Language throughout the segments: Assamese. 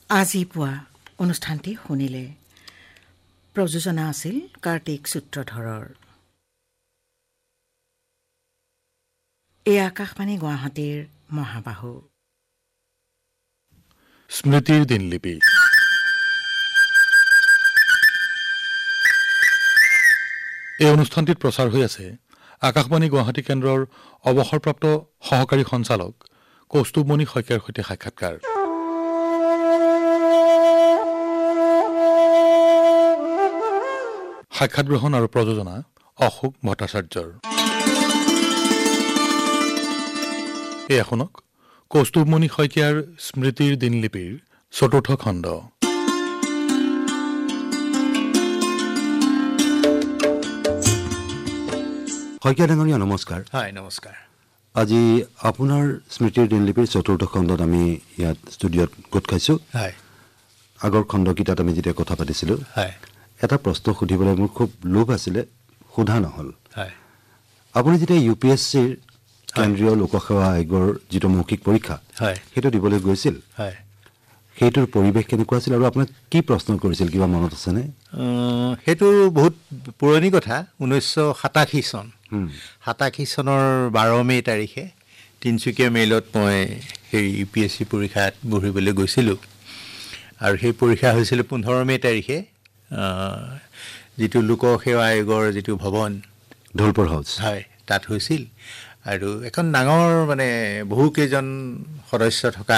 আজি পুৱা অনুষ্ঠানটি শুনিলে। প্ৰযোজনা আছিল কাৰ্তিক সূত্ৰধৰৰ। এই আকাশবাণী গুৱাহাটীৰ মহাবাহু। স্মৃতিৰ দিনলিপি। এই অনুষ্ঠানটিত প্ৰচাৰ হৈ আছে আকাশবাণী গুৱাহাটী কেন্দ্ৰৰ অৱসৰপ্ৰাপ্ত সহকাৰী সঞ্চালক কৌস্তুভমণি শইকীয়াৰ সৈতে সাক্ষাৎকাৰ। সাক্ষাৎ গ্ৰহণ আৰু প্ৰযোজনা অশোক ভট্টাচাৰ্যৰ। এয়া শুনক কৌস্তুভমণি শইকীয়াৰ স্মৃতিৰ দিনলিপিৰ ৪ৰ্থ খণ্ড। শইকীয়া ডাঙৰীয়া নমস্কাৰ। হয়, নমস্কাৰ। আজি আপোনাৰ স্মৃতিৰ দিনলিপিৰ ৪ৰ্থ খণ্ডত আমি ইয়াত ষ্টুডিঅ'ত গোট খাইছোঁ। হয়, আগৰ খণ্ডকেইটাত আমি যেতিয়া কথা পাতিছিলোঁ, হয়, এটা প্ৰশ্ন সুধিবলৈ মোৰ খুব লোভ আছিলে, সোধা নহ'ল। হয়, আপুনি যেতিয়া UPSCৰ কেন্দ্ৰীয় লোকসেৱা আয়োগৰ যিটো মৌখিক পৰীক্ষা, হয়, সেইটো দিবলৈ গৈছিল, হয়, সেইটোৰ পৰিৱেশ কেনেকুৱা আছিল আৰু আপোনাক কি প্ৰশ্ন কৰিছিল, কিবা মনত আছেনে? সেইটো বহুত পুৰণি কথা। 1987 চন। 87 চনৰ 12 মে' তাৰিখে তিনিচুকীয়া মেইলত মই সেই UPSC পৰীক্ষাত বহিবলৈ গৈছিলোঁ। আৰু সেই পৰীক্ষা হৈছিল 15 মে' তাৰিখে যিটো লোকসেৱা আয়োগৰ যিটো ভৱন ঢোলপুৰ হাউচ, হয়, তাত হৈছিল। আৰু এখন ডাঙৰ বহুকেইজন সদস্য থকা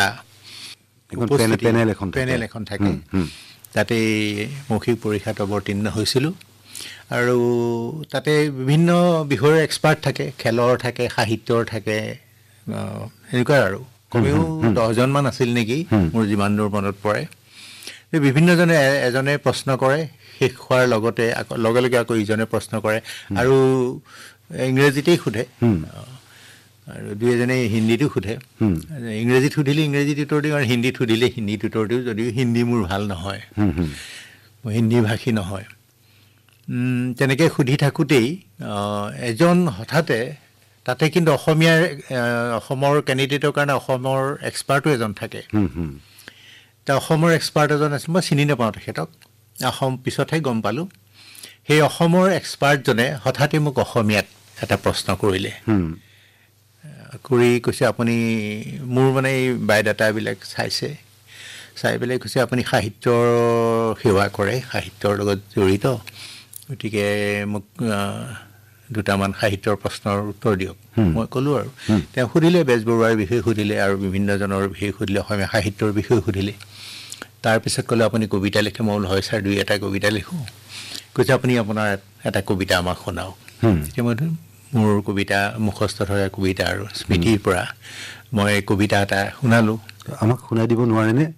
পেনেল এখন থাকে। তাতে মৌখিক পৰীক্ষাত অৱতীৰ্ণ হৈছিলোঁ। আৰু তাতে বিভিন্ন বিষয়ৰ এক্সপাৰ্ট থাকে, খেলৰ থাকে, সাহিত্যৰ থাকে, এনেকুৱা আৰু কমেও 10জনমান আছিল নেকি, মোৰ যিমান দূৰ মনত পৰে। বিভিন্নজনে এজনে প্ৰশ্ন কৰে, শেষ হোৱাৰ লগে লগে আকৌ ইজনে প্ৰশ্ন কৰে আৰু ইংৰাজীতেই সোধে। আৰু দুই এজনে হিন্দীতো সোধে। ইংৰাজীত সুধিলে ইংৰাজীত উত্তৰ দিওঁ, আৰু হিন্দীত সুধিলে হিন্দীত উত্তৰ দিওঁ, যদিও হিন্দী মোৰ ভাল নহয়, মই হিন্দী ভাষী নহয়। তেনেকৈ সুধি থাকোঁতেই এজন হঠাতে, তাতে কিন্তু অসমৰ কেণ্ডিডেটৰ কাৰণে অসমৰ এক্সপাৰ্টো এজন থাকে। অসমৰ এক্সপাৰ্ট এজন আছিল, মই চিনি নাপাওঁ তেখেতক, পিছতহে গম পালোঁ। সেই অসমৰ এক্সপাৰ্টজনে হঠাতে মোক অসমীয়াত এটা প্ৰশ্ন কৰিলে। কৰি কৈছে, আপুনি মোৰ এই বায়'ডাটাবিলাক চাই পেলাই কৈছে, আপুনি সাহিত্যৰ সেৱা কৰে, সাহিত্যৰ লগত জড়িত, গতিকে মোক দুটামান সাহিত্যৰ প্ৰশ্নৰ উত্তৰ দিয়ক। মই ক'লোঁ আৰু তেওঁ সুধিলে, বেজবৰুৱাৰ বিষয়ে সুধিলে আৰু বিভিন্নজনৰ বিষয়ে সুধিলে, অসমীয়া সাহিত্যৰ বিষয়ে সুধিলে। তাৰপিছত ক'লে, আপুনি কবিতা লিখে? মই বোলো, হয় ছাৰ, 2-এটা কবিতা লিখোঁ। কৈছে, আপুনি আপোনাৰ এটা কবিতা আমাক শুনাওক। তেতিয়া মই মোৰ কবিতা, মুখস্থ থকা কবিতা আৰু স্মৃতিৰ পৰা মই কবিতা এটা শুনালোঁ। আমাক শুনাই দিব নোৱাৰেনে?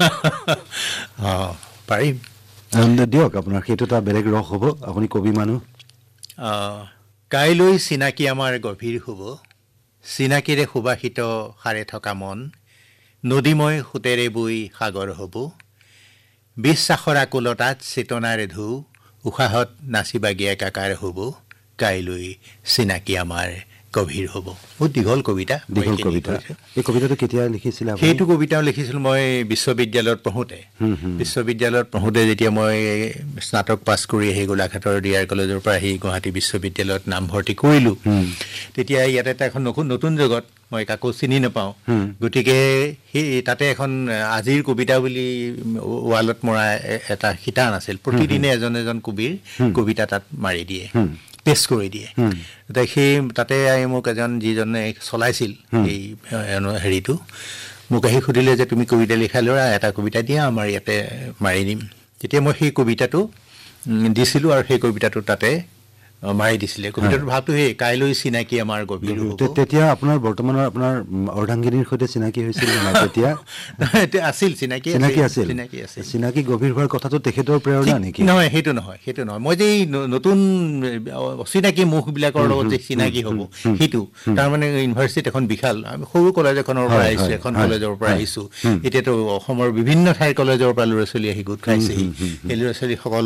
পাৰিম, দিয়ক। আপোনাৰ সেইটো এটা বেলেগ ৰস হ'ব, আপুনি কবি মানুহ। কাইলৈ চিনাকি আমাৰ গভীৰ হ'ব, চিনাকিৰে সুবাসিত সাৰে থকা মন, নদীময় সোঁতেৰে বৈ সাগৰ হ'ব, বিশ্বাসৰ আকুলতাত চেতনাৰে ঢৌ, উশাহত নাচিবাগি একাকাৰ হ'ব, কাইলৈ চিনাকি আমাৰ গভীৰ হ'ব। বহুত দীঘল কবিতা। এই কবিতাটো কেতিয়া লিখিছিলে? সেইটো কবিতাও লিখিছিলোঁ মই বিশ্ববিদ্যালয়ত পঢ়োঁতে। যেতিয়া মই স্নাতক পাছ কৰি আহি গোলাঘাটৰ DR কলেজৰ পৰা আহি গুৱাহাটী বিশ্ববিদ্যালয়ত নামভৰ্তি কৰিলোঁ, তেতিয়া ইয়াতে এখন নতুন জগত, মই কাকো চিনি নাপাওঁ। গতিকে তাতে এখন আজিৰ কবিতা বুলি ৱালত মৰা এটা শিতান আছিল। প্ৰতিদিনে এজন কবিৰ কবিতা তাত মাৰি দিয়ে, পেষ্ট কৰি দিয়ে। তাতে মোক যিজনে চলাইছিল এই হেৰিটো, মোক আহি সুধিলে যে, তুমি কবিতা লিখা ল'ৰা, এটা কবিতা দিয়া, আমাৰ ইয়াতে মাৰি দিম। তেতিয়া মই সেই কবিতাটো দিছিলোঁ, আৰু সেই কবিতাটো তাতে মাৰি দিছিলে। কবিতাটোৰ ভাৱটো সেই, কাইলৈ চিনাকি আমাৰ গভীৰ হ'ব। তেতিয়া আপোনাৰ বৰ্তমানৰ আপোনাৰ অৰ্ধাংগিনীৰ সৈতে চিনাকি হৈছিল তেতিয়া? আছিল, চিনাকি আছিল। চিনাকি গভীৰ হোৱাৰ কথাটো তেখেতৰ প্ৰেৰণা নেকি? নহয়, সেইটো নহয়। মই যে এই নতুন অচিনাকি মুখবিলাকৰ লগত যে চিনাকি হ'ব, সেইটো তাৰমানে ইউনিভাৰ্চিটিত এখন বিশাল, আমি সৰু কলেজ এখনৰ পৰা আহিছোঁ, এতিয়াতো অসমৰ বিভিন্ন ঠাইৰ কলেজৰ পৰা ল'ৰা ছোৱালী আহি গোট খাইছেহি। সেই ল'ৰা ছোৱালীসকল